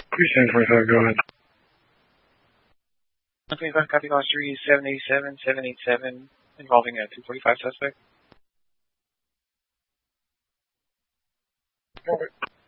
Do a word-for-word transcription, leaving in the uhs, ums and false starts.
Precinct twenty-five, go ahead. one twenty-five, copy call three seven eight seven, seven eight seven, involving a two forty-five suspect. Over.